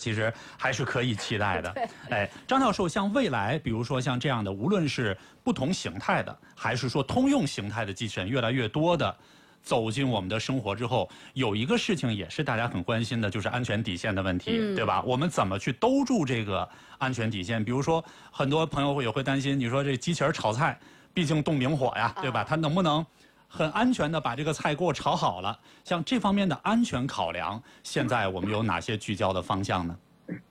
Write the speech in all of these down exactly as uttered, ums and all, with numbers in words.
其实还是可以期待的。哎，张教授，像未来，比如说像这样的，无论是不同形态的，还是说通用形态的机器人越来越多的走进我们的生活之后，有一个事情也是大家很关心的，就是安全底线的问题，嗯、对吧？我们怎么去兜住这个安全底线？比如说，很多朋友也会担心，你说这机器人炒菜，毕竟动明火呀，对吧？它能不能很安全的把这个菜给我炒好了？像这方面的安全考量，现在我们有哪些聚焦的方向呢？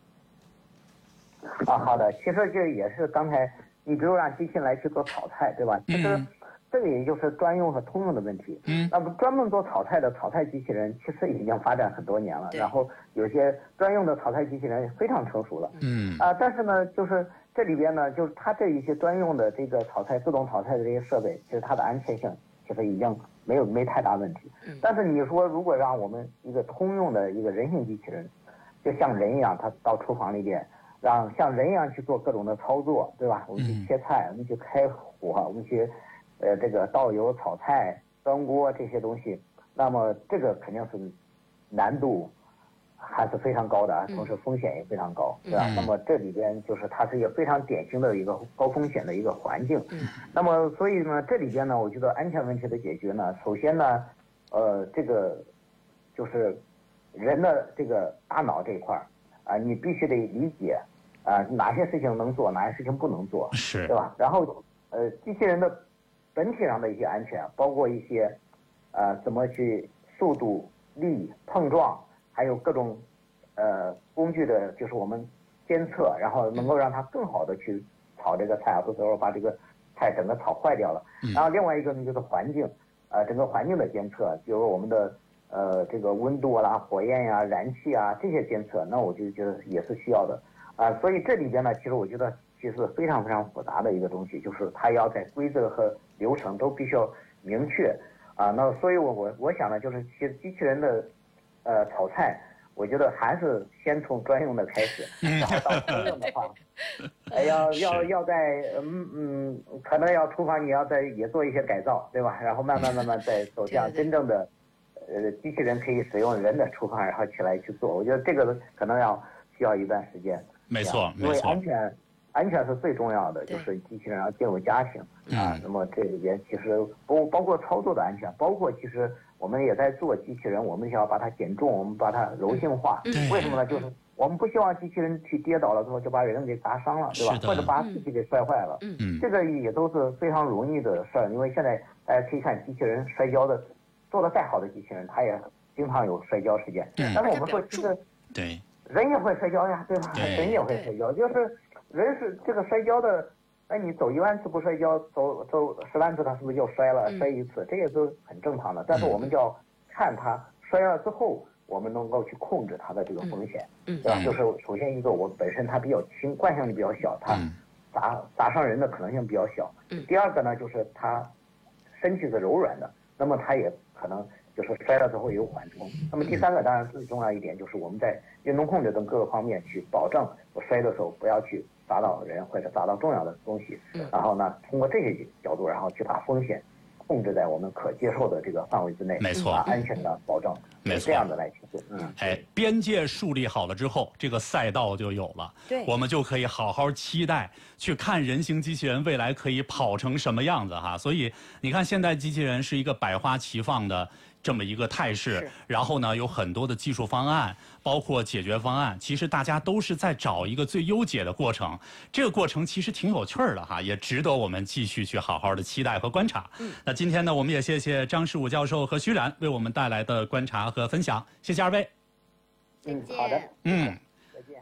啊，好的，其实这也是刚才你比如让机器人来去做炒菜，对吧？其实。嗯这个也就是专用和通用的问题。嗯，那么专门做炒菜的炒菜机器人其实已经发展很多年了，然后有些专用的炒菜机器人非常成熟了。嗯，啊，但是呢，就是这里边呢，就是它这一些专用的这个炒菜自动炒菜的这些设备，其实它的安全性其实已经没有没太大问题。嗯，但是你说如果让我们一个通用的一个人形机器人，就像人一样，他到厨房里边，让像人一样去做各种的操作，对吧？我们去切菜，我们去开火，我们去。呃，这个倒油、炒菜、端锅这些东西，那么这个肯定是难度还是非常高的啊，同时风险也非常高，对吧？嗯、那么这里边就是它是一个非常典型的一个高风险的一个环境。嗯、那么所以呢，这里边呢，我觉得安全问题的解决呢，首先呢，呃，这个就是人的这个大脑这一块儿啊，你必须得理解啊，哪些事情能做，哪些事情不能做， 是， 对吧？然后呃，机器人的本体上的一些安全，包括一些，呃，怎么去速度、力、碰撞，还有各种，呃，工具的，就是我们监测，然后能够让它更好的去炒这个菜啊，到时候把这个菜整个炒坏掉了。然后另外一个呢，就是环境，呃，整个环境的监测，比如我们的呃这个温度啦、火焰呀、燃气啊这些监测，那我就觉得也是需要的啊、呃。所以这里边呢，其实我觉得其实非常非常复杂的一个东西，就是它要在规则和流程都必须要明确啊，那所以我我我想呢，就是其实机器人的呃炒菜，我觉得还是先从专用的开始，然后到通用的话，哎要要要在嗯嗯，可能要厨房你要再也做一些改造，对吧？然后慢慢慢慢再走向真正的呃机器人可以使用人的厨房，然后起来去做。我觉得这个可能要需要一段时间。 没错， 因为安全。安全是最重要的，就是机器人要进入家庭啊。那么这里边其实包包括操作的安全，包括其实我们也在做机器人，我们想要把它减重，我们把它柔性化。为什么呢？就是我们不希望机器人去跌倒了之后就把人给砸伤了，对吧？或者把自己给摔坏了。嗯，这个也都是非常容易的事儿，因为现在大家可以看机器人摔跤的，做的再好的机器人，它也经常有摔跤事件。但是我们说，其实对人也会摔跤呀，对吧？人也会摔跤，就是。人是这个摔跤的，哎，你走一万次不摔跤，走走十万次，他是不是又摔了？摔一次，这也是很正常的。但是我们就要看他摔了之后，我们能够去控制他的这个风险，对吧？就是首先一个，我本身它比较轻，惯性力比较小，它砸砸伤人的可能性比较小。第二个呢，就是它身体是柔软的，那么它也可能就是摔了之后有缓冲。那么第三个，当然最重要一点就是我们在运动控制等各个方面去保证我摔的时候不要去砸到人或者砸到重要的东西，然后呢，通过这些角度，然后去把风险控制在我们可接受的这个范围之内， 没错， 把安全的保证， 没错， 这样的来去做。 嗯，哎，边界树立好了之后，这个赛道就有了， 对， 我们就可以好好期待去看人形机器人未来可以跑成什么样子哈。所以你看，现在机器人是一个百花齐放的这么一个态势，然后呢，有很多的技术方案，包括解决方案，其实大家都是在找一个最优解的过程。这个过程其实挺有趣的哈，也值得我们继续去好好的期待和观察。嗯，那今天呢，我们也谢谢张世武教授和徐冉为我们带来的观察和分享，谢谢二位。 嗯，好的， 嗯， 再见。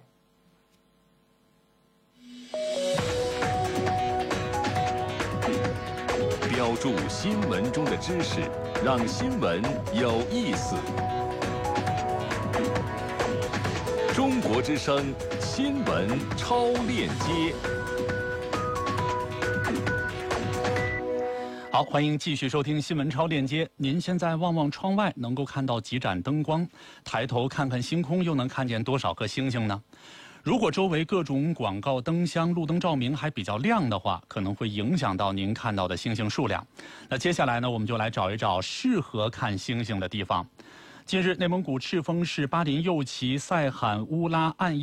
标注新闻中的知识，让新闻有意思。中国之声新闻超链接。 好，欢迎继续收听新闻超链接。您现在望望窗外，能够看到几盏灯光；抬头看看星空，又能看见多少颗星星呢？如果周围各种广告灯箱、路灯照明还比较亮的话，可能会影响到您看到的星星数量。那接下来呢，我们就来找一找适合看星星的地方。近日，内蒙古赤峰市巴林右旗赛罕乌拉岸